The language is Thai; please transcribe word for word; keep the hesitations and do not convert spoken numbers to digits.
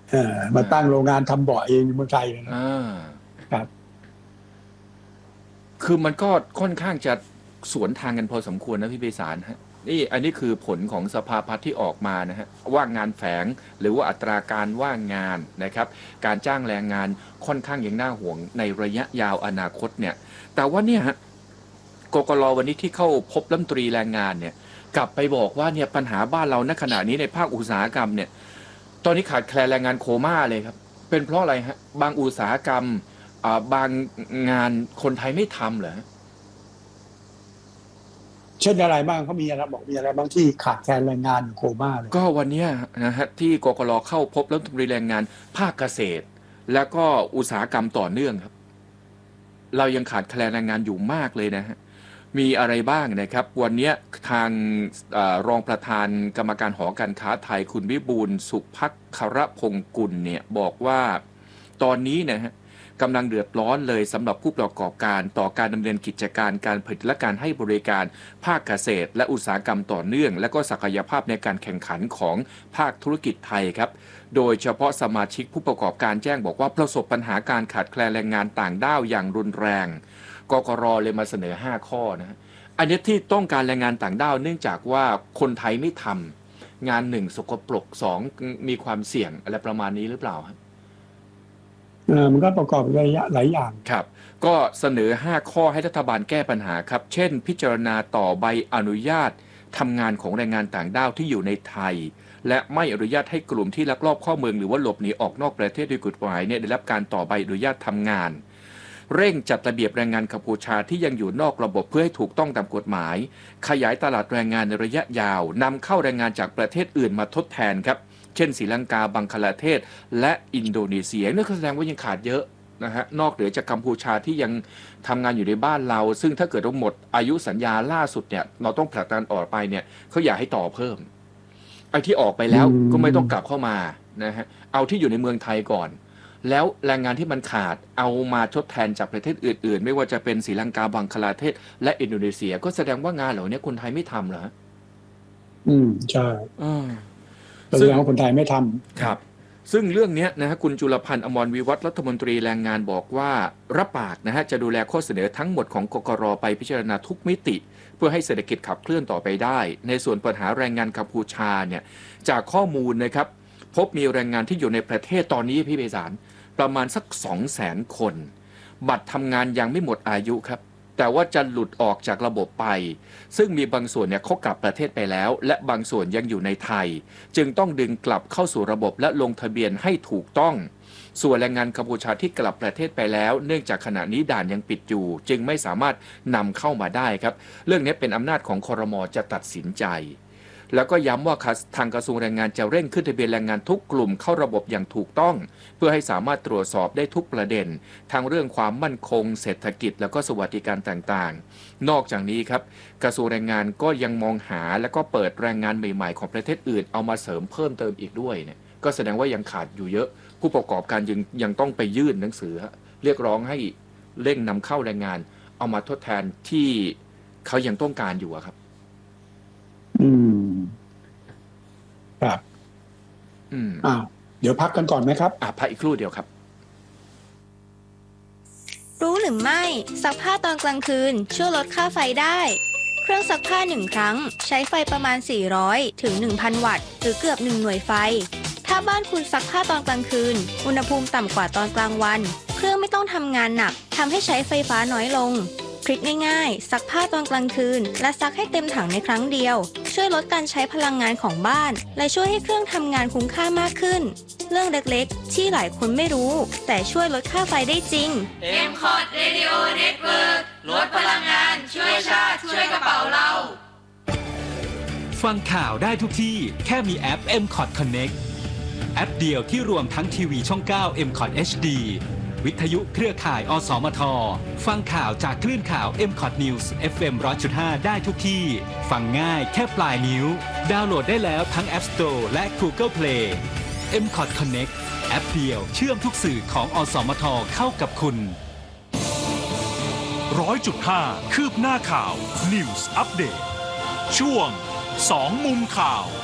มาตั้งโรงงานทำเบาะเองในเมืองไทยนะครับคือมันก็ค่อนข้างจะสวนทางกันพอสมควรนะพี่ไพศาลฮะนี่อันนี้คือผลของสภาพัฒน์ที่ออกมานะฮะว่างงานแฝงหรือว่าอัตราการว่างงานนะครับการจ้างแรงงานค่อนข้างยังน่าห่วงในระยะยาวอนาคตเนี่ยแต่ว่าเนี่ยฮะกกร.วันนี้ที่เข้าพบรัฐมนตรีแรงงานเนี่ยกลับไปบอกว่าเนี่ยปัญหาบ้านเราณขณะนี้ในภาคอุตสาหกรรมเนี่ยตอนนี้ขาดแคลนแรงงานโคม่าเลยครับเป็นเพราะอะไรฮะบางอุตสาหกรรมบางงานคนไทยไม่ทำเหรอเช่นอะไรบ้างเขามีอะไรบอกมีอะไรบ้างที่ขาดแคลนแรงงานโคม่าเลยก็วันนี้นะฮะที่กกร.เข้าพบรัฐมนตรีแรงงานภาคเกษตรแล้วก็อุตสาหกรรมต่อเนื่องครับเรายังขาดแคลนแรงงานอยู่มากเลยนะฮะมีอะไรบ้างนะครับวันนี้ทางอรองประธานกรรมการหอการค้าไทยคุณวิบูลย์สุภักครพงกุลเนี่ยบอกว่าตอนนี้นะฮะกำลังเดือดร้อนเลยสำหรับผู้ประกอบการต่อการดำเนินกิจการการผลิตและการให้บริการภาคเกษตรและอุตสาหกรรมต่อเนื่องและก็ศักยภาพในการแข่งขันของภาคธุรกิจไทยครับโดยเฉพาะสมาชิกผู้ประกอบการแจ้งบอกว่าประสบปัญหาการขาดแคลนแรงงานต่างด้าวอย่างรุนแรงกกร.เลยมาเสนอห้าข้อนะอันนี้ที่ต้องการแรงงานต่างด้าวเนื่องจากว่าคนไทยไม่ทำงานหนึ่งสกปรกสองมีความเสี่ยงอะไรประมาณนี้หรือเปล่าครับเออมันก็ประกอบระยะหลายอย่างครับก็เสนอห้าข้อให้รัฐบาลแก้ปัญหาครับเช่นพิจารณาต่อใบอนุญาตทำงานของแรงงานต่างด้าวที่อยู่ในไทยและไม่อนุญาตให้กลุ่มที่ลักลอบเข้าเมืองหรือว่าหลบหนีออกนอกประเทศโดยกฎหมายเนี่ยได้รับการต่อใบอนุญาตทำงานเร่งจัดระเบียบแรงงานกัมพูชาที่ยังอยู่นอกระบบเพื่อให้ถูกต้องตามกฎหมายขยายตลาดแรงงานในระยะยาวนำเข้าแรงงานจากประเทศอื่นมาทดแทนครับเช่นศรีลังกาบังคลาเทศและอินโดนีเซียนั่นแสดงว่ายังขาดเยอะนะฮะนอกเหนือจากกัมพูชาที่ยังทำงานอยู่ในบ้านเราซึ่งถ้าเกิดว่าหมดอายุสัญญาล่าสุดเนี่ยเราต้องผลักดันออกไปเนี่ยเขาอยากให้ต่อเพิ่มไอ้ที่ออกไปแล้วก็ไม่ต้องกลับเข้ามานะฮะเอาที่อยู่ในเมืองไทยก่อนแล้วแรงงานที่มันขาดเอามาทดแทนจากประเทศอื่นๆไม่ว่าจะเป็นศรีลังกาบังคลาเทศและอินโดนีเซียก็แสดงว่างานเหล่านี้คนไทยไม่ทำเหรออืมใช่แสดงว่าคนไทยไม่ทำครับซึ่งเรื่องนี้นะฮะคุณจุลพันธ์อมรวิวัฒน์รัฐมนตรีแรงงานบอกว่ารับปากนะฮะจะดูแลข้อเสนอทั้งหมดของกกร.ไปพิจารณาทุกมิติเพื่อให้เศรษฐกิจขับเคลื่อนต่อไปได้ในส่วนปัญหาแรงงานกัมพูชาเนี่ยจากข้อมูลนะครับพบมีแรงงานที่อยู่ในประเทศตอนนี้พี่ไพศาลประมาณสัก สองแสน คนบัตรทำงานยังไม่หมดอายุครับแต่ว่าจะหลุดออกจากระบบไปซึ่งมีบางส่วนเนี่ยเขากลับประเทศไปแล้วและบางส่วนยังอยู่ในไทยจึงต้องดึงกลับเข้าสู่ระบบและลงทะเบียนให้ถูกต้องส่วนแรงงานกัมพูชาที่กลับประเทศไปแล้วเนื่องจากขณะนี้ด่านยังปิดอยู่จึงไม่สามารถนำเข้ามาได้ครับเรื่องนี้เป็นอำนาจของครม.จะตัดสินใจแล้วก็ย้ำว่าทางกระทรวงแรงงานจะเร่งขึ้นทะเบียนแรงงานทุกกลุ่มเข้าระบบอย่างถูกต้องเพื่อให้สามารถตรวจสอบได้ทุกประเด็นทั้งเรื่องความมั่นคงเศรษฐกิจแล้วก็สวัสดิการต่างๆนอกจากนี้ครับกระทรวงแรงงานก็ยังมองหาและก็เปิดแรงงานใหม่ๆของประเทศอื่นเอามาเสริมเพิ่มเติมอีกด้วยเนี่ยก็แสดงว่ายังขาดอยู่เยอะผู้ประกอบการยังยังต้องไปยื่นหนังสือเรียกร้องให้เร่งนำเข้าแรงงานเอามาทดแทนที่เขายังต้องการอยู่ครับอืมครับ อืมอ้าวเดี๋ยวพักกันก่อนไหมครับอ่ะพักอีกครู่เดียวครับรู้หรือไม่ซักผ้าตอนกลางคืนช่วยลดค่าไฟได้เครื่องซักผ้าหนึ่งครั้งใช้ไฟประมาณสี่ร้อยถึง หนึ่งพัน วัตต์หรือเกือบหนึ่งหน่วยไฟถ้าบ้านคุณซักผ้าตอนกลางคืนอุณหภูมิต่ำกว่าตอนกลางวันเครื่องไม่ต้องทำงานหนักทำให้ใช้ไฟฟ้าน้อยลงทริคง่ายๆซักผ้าตอนกลางคืนและซักให้เต็มถังในครั้งเดียวช่วยลดการใช้พลังงานของบ้านและช่วยให้เครื่องทำงานคุ้มค่ามากขึ้นเรื่องเล็กๆที่หลายคนไม่รู้แต่ช่วยลดค่าไฟได้จริงเอ็ม คอท Radio Network ลดพลังงานช่วยชาติช่วยกระเป๋าเราฟังข่าวได้ทุกที่แค่มีแอป เอ็ม คอท Connect แอปเดียวที่รวมทั้งทีวีช่อง เก้า เอ็ม คอท เอช ดี วิทยุเครือข่าย อสมท ฟังข่าวจากคลื่นข่าว เอ็ม คอท News เอฟ เอ็ม หนึ่งร้อยจุดห้า ได้ทุกที่ฟังง่ายแค่ปลายนิ้วดาวน์โหลดได้แล้วทั้ง App Store และ Google Play เอ็ม คอท Connect แอปเดียวเชื่อมทุกสื่อของ อสมท เข้ากับคุณร้อยจุดห้า คืบหน้าข่าว News Update ช่วงสองมุมข่าว